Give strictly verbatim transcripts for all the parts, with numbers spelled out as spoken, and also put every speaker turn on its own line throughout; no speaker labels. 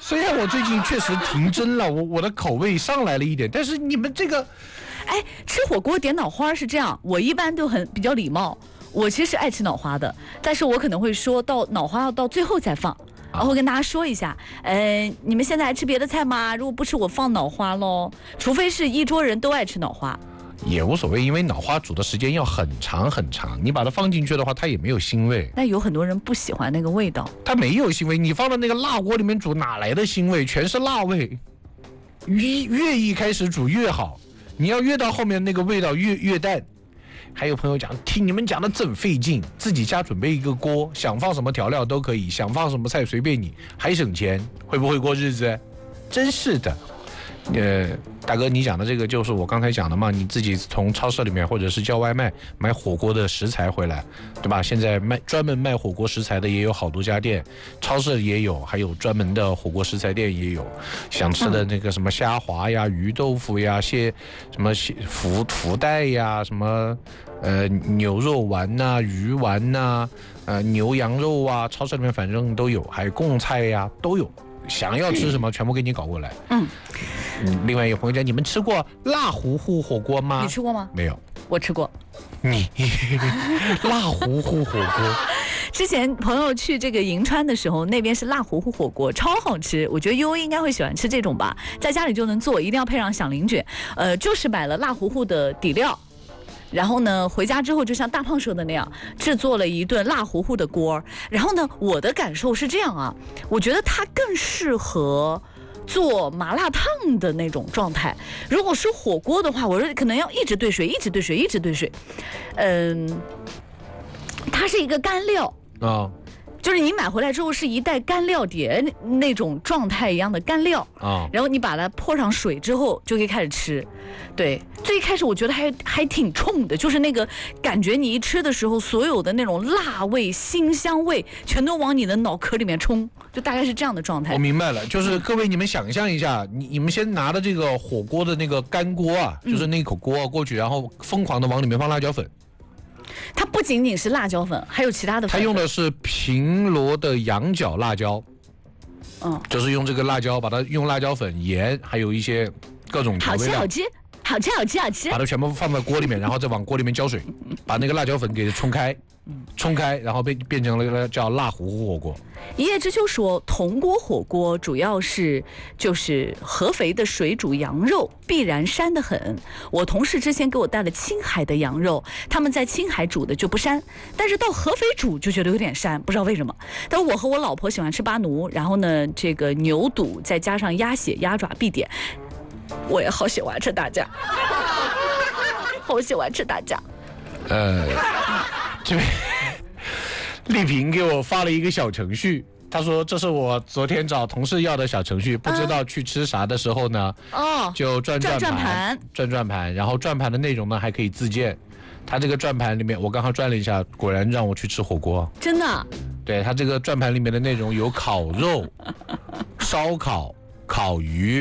虽然我最近确实停真了，我我的口味上来了一点，但是你们这个，
哎，吃火锅点脑花是这样，我一般都很比较礼貌，我其实爱吃脑花的，但是我可能会说到脑花要到最后再放。然后跟大家说一下，呃，你们现在爱吃别的菜吗？如果不吃，我放脑花喽。除非是一桌人都爱吃脑花，
也无所谓，因为脑花煮的时间要很长很长，你把它放进去的话，它也没有腥味。
但有很多人不喜欢那个味道，
它没有腥味，你放到那个辣锅里面煮，哪来的腥味？全是辣味。越越一开始煮越好，你要越到后面那个味道越越淡。还有朋友讲，听你们讲的真费劲，自己家准备一个锅，想放什么调料都可以，想放什么菜随便你，还省钱，会不会过日子？真是的。呃，大哥，你讲的这个就是我刚才讲的嘛，你自己从超市里面或者是叫外卖买火锅的食材回来，对吧？现在卖专门卖火锅食材的也有好多家店，超市也有，还有专门的火锅食材店也有。想吃的那个什么虾滑呀、鱼豆腐呀、蟹什么福福袋呀、什么呃牛肉丸呐、啊、鱼丸呐、啊、呃牛羊肉啊，超市里面反正都有，还有贡菜呀都有。想要吃什么，全部给你搞过来。嗯，嗯另外有朋友讲，你们吃过辣糊糊火锅吗？
你吃过吗？
没有，
我吃过。
你辣糊糊火锅。
之前朋友去这个银川的时候，那边是辣糊糊火锅，超好吃。我觉得悠悠应该会喜欢吃这种吧，在家里就能做，一定要配上响铃卷。呃，就是买了辣糊糊的底料。然后呢，回家之后就像大胖说的那样，制作了一顿辣糊糊的锅。然后呢，我的感受是这样啊，我觉得它更适合做麻辣烫的那种状态。如果是火锅的话，我说可能要一直兑水，一直兑水，一直兑水。嗯，它是一个干料啊。哦，就是你买回来之后是一袋干料碟那种状态一样的干料啊，然后你把它泼上水之后就可以开始吃。对，最一开始我觉得还还挺冲的，就是那个感觉你一吃的时候，所有的那种辣味、辛香味全都往你的脑壳里面冲，就大概是这样的状态。
我明白了，就是各位你们想象一下，你你们先拿的这个火锅的那个干锅啊，就是那口锅过去，然后疯狂的往里面放辣椒粉。
它不仅仅是辣椒粉，还有其他的粉。
它用的是平罗的羊角辣椒，嗯，就是用这个辣椒把它用辣椒粉、盐，还有一些各种调味料。
好吃，好吃，好吃，好吃，好吃。
把它全部放在锅里面，然后再往锅里面浇水，把那个辣椒粉给冲开，冲开，然后变变成了一个叫辣糊糊火锅。
一叶知秋说，铜锅火锅主要是就是合肥的水煮羊肉必然膻得很。我同事之前给我带了青海的羊肉，他们在青海煮的就不膻，但是到合肥煮就觉得有点膻，不知道为什么。但我和我老婆喜欢吃巴奴，然后呢，这个牛肚再加上鸭血、鸭爪必点。我也好喜欢吃大家，好喜欢吃大家。
呃，这边丽萍给我发了一个小程序，她说这是我昨天找同事要的小程序，不知道去吃啥的时候呢，哦，就转转盘，转转盘，然后转盘的内容呢还可以自荐。它这个转盘里面，我刚刚转了一下，果然让我去吃火锅，
真的。
对，它这个转盘里面的内容有烤肉、烧烤、烤鱼。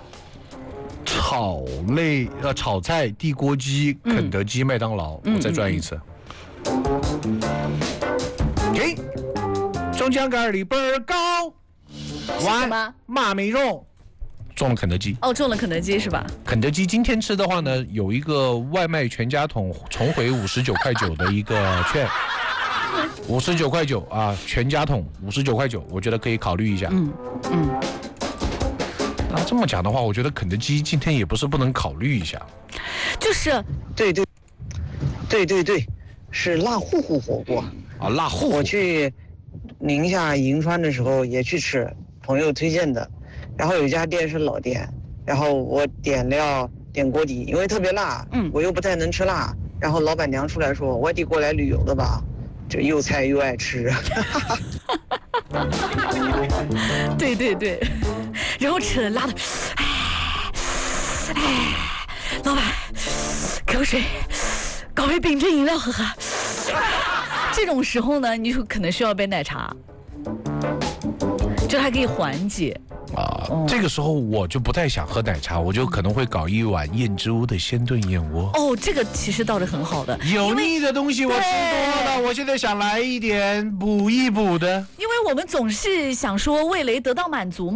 炒类呃炒菜、地锅鸡、肯德基、麦当劳，嗯、我再转一次。停、嗯，中奖概率倍儿高。
完，
骂没中，中了肯德基。
哦，中了肯德基是吧？
肯德基今天吃的话呢，有一个外卖全家桶重回五十九块九的一个券，五十九块九啊，全家桶五十九块九，我觉得可以考虑一下。嗯嗯。那这么讲的话，我觉得肯德基今天也不是不能考虑一下，
就是
对对对对对，是辣糊糊火锅
啊，辣糊糊。
我去宁夏银川的时候也去吃，朋友推荐的，然后有一家店是老店，然后我点料点锅底，因为特别辣，嗯，我又不太能吃辣，然后老板娘出来说，外地过来旅游的吧，就又菜又爱吃，
对对对。然后吃了辣的，哎哎，老板，给我水，搞杯冰镇饮料喝喝。这种时候呢，你就可能需要杯奶茶，就还可以缓解。
啊、哦，这个时候我就不太想喝奶茶，我就可能会搞一碗燕之屋的鲜炖燕窝。
哦，这个其实倒是很好的。
油腻的东西我吃多了，我现在想来一点补一补的。
因为我们总是想说味蕾得到满足。